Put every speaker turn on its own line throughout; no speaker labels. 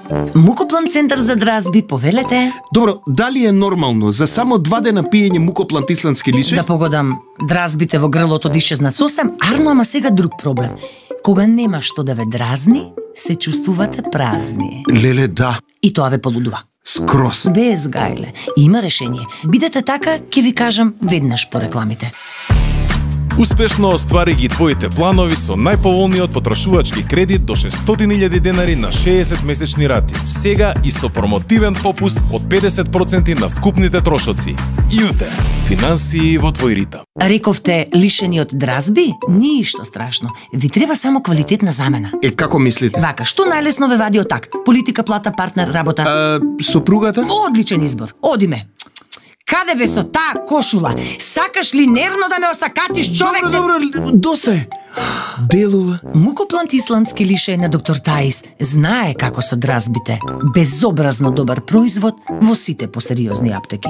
Мукоплан центар за дразби, повелете.
Добро, дали е нормално за само 2 дена пиење мукоплант исландски лише?
Да погодам, дразбите во грлото да исчезнат сосем, арно, ама сега друг проблем. Кога нема што да ве дразни, се чувствувате празни.
Леле, да.
И тоа ве полудува.
Скрос.
Без гајле. Има решение. Бидете така, ќе ви кажам веднаш по рекламите.
Успешно оствари ги твоите планови со најповолниот потрошувачки кредит до 600.000 денари на 60 месечни рати. Сега и со промотивен попуст од 50% на вкупните трошоци. Јуте, финансии во твој ритам.
Рековте лишени од дразби? Ништо страшно. Ви треба само квалитетна замена.
Како мислите?
Вака, што најлесно ве вади од такт? Политика, плата, партнер, работа?
Сопругата?
Одличен избор. Одиме. Каде бе со таа кошула? Сакаш ли нервно да ме осакатиш, човек?
Добро, доста е. Делува.
Мукоплант исландски лише на доктор Таис знае како со дразбите. Безобразно добар производ во сите посериозни аптеки.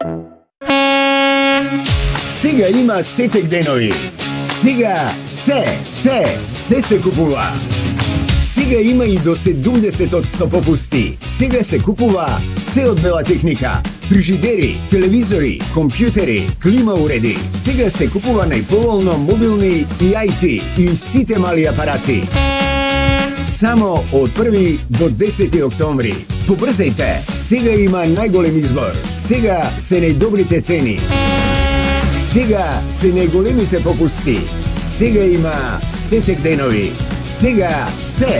Сега има сетек денови. Сега се купува. Сега има и до 70% попусти. Сега се купува се од бела техника. Фрижидери, телевизори, компјутери, клима уреди. Сега се купува најповолно мобилни и IT и сите мали апарати. Само од 1 до 10 октомври. Побрзајте, сега има најголем избор. Сега се најдобрите цени. Сега се најголемите попусти. Сега има сетек денови. Сега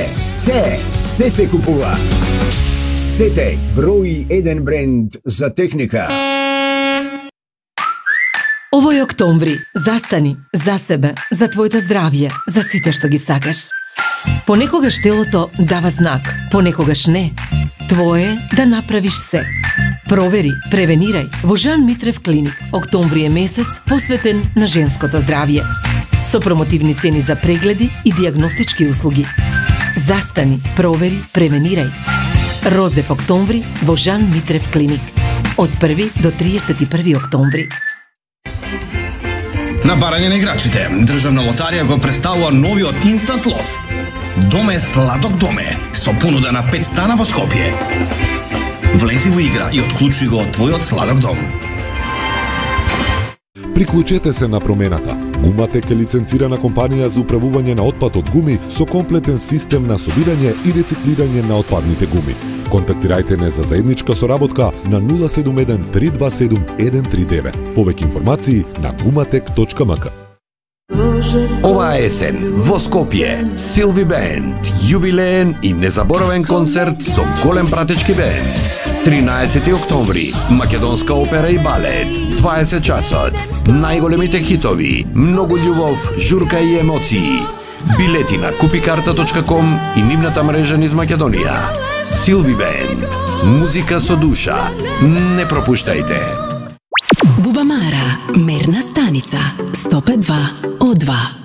се купува. Сетек, број 1 бренд за техника.
Овој октомври, застани за себе, за твоето здравје, за сите што ги сакаш. Понекогаш телото дава знак, понекогаш не. Твое е да направиш се. Провери, превенирај во Жан Митрев клиник. Октомври е месец посветен на женското здравје. Со промотивни цени за прегледи и диагностички услуги. Застани, провери, превенирај. Розев октомври во Жан Митрев клиник. Од 1 до 31 октомври.
На барање на играчите, Државна лотарија го представува новиот Инстант лов. Доме сладок доме, со понуда на 5 стана во Скопје. Влези во игра и отклучи го твојот сладок дом.
Приклучете се на промената. Гуматек е лиценцирана компанија за управување на отпад од гуми со комплетен систем на собирање и рециклирање на отпадните гуми. Контактирајте не за заедничка соработка на 071 327 139. Повеќе информации на gumatek.mk.
Оваа есен во Скопје, Силви Бенд, јубилеен и незаборавен концерт со голем пратечки бенд. 13 октомври, македонска опера и балет, 20 часот, најголемите хитови, многу љубов, журка и емоции. Билети на kupikarta.com и нивната мрежа низ Македонија. Силви Бенд, музика со душа. Не пропуштајте.
Бубамара, мерна станица, 105.2 О2.